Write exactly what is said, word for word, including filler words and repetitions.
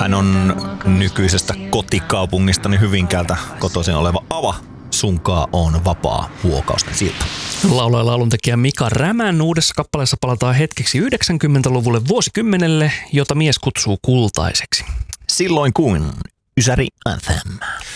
Hän on nykyisestä kotikaupungistani Hyvinkäältä kotoisin oleva Ava. Sunkaa on vapaa huokausten silta. Laulaja ja lauluntekijä Mika Rämän uudessa kappaleessa palataan hetkeksi yhdeksänkymmentäluvulle vuosikymmenelle, jota mies kutsuu kultaiseksi. Silloin kun Ysäri Anthem.